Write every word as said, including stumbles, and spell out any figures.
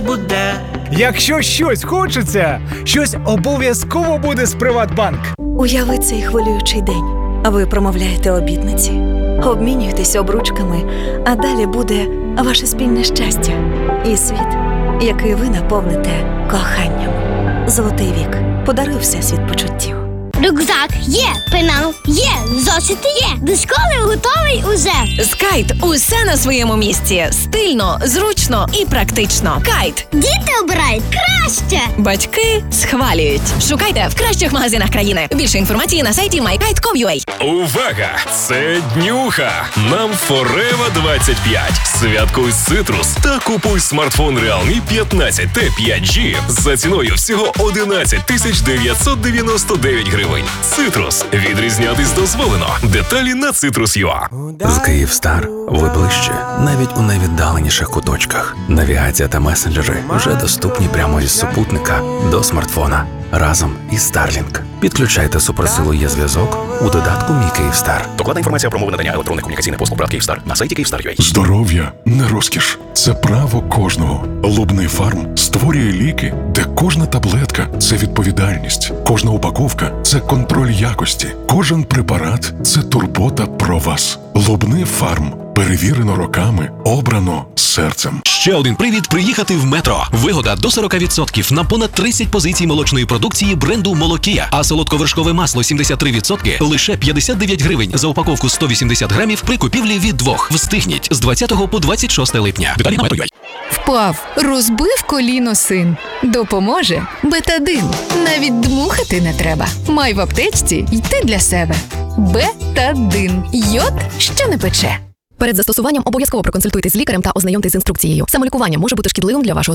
буде. Якщо щось хочеться, щось обов'язково буде з Приватбанк. Уяви цей хвилюючий день. Ви промовляєте обітниці, обмінюєтесь обручками, а далі буде ваше спільне щастя і світ, який ви наповните коханням. Золотий вік. Подаруй всесвіт почуттів. Рюкзак є, пенал є, зошити є. До школи готовий уже. З Кайт усе на своєму місці. Стильно, зручно і практично. Кайт. Діти обирають краще. Батьки схвалюють. Шукайте в кращих магазинах країни. Більше інформації на сайті май кайт крапка ком крапка ю а. Увага! Це днюха! Нам Форева двадцять п'ять. Святкуй Citrus та купуй смартфон Realme п'ятнадцять Т п'ять джі за ціною всього одинадцять тисяч дев'ятсот дев'яносто дев'ять гривень. Citrus. Відрізнятись дозволено. Деталі на цитрус крапка ю а. З Київстар ви ближче, навіть у найвіддаленіших куточках. Навігація та месенджери вже доступні прямо із супутника до смартфона. Разом із Starlink. Підключайте суперсилу є зв'язок у додатку «Мій Київстар». Докладна інформація про умови надання електронних комунікаційних послуг ПРАТ Київстар на сайті Київстар крапка ю а. Здоров'я не розкіш. Це право кожного. Лубний фарм створює ліки, де кожна таблетка – це відповідальність. Кожна упаковка – це контроль якості. Кожен препарат – це турбота про вас. Лубний фарм. Перевірено роками, обрано серцем. Ще один привід приїхати в Метро. Вигода до сорок відсотків на понад тридцять позицій молочної продукції бренду «Молокія». А солодковершкове масло сімдесят три відсотки лише п'ятдесят дев'ять гривень за упаковку сто вісімдесят грамів при купівлі від двох. Встигніть з двадцятого по двадцять шосте липня. Деталі на Метро.ю а. Впав, розбив коліно син. Допоможе Бетадин. Навіть дмухати не треба. Май в аптечці й ти для себе. Бетадин. Йод, що не пече. Перед застосуванням обов'язково проконсультуйтесь з лікарем та ознайомтесь з інструкцією. Самолікування може бути шкідливим для вашого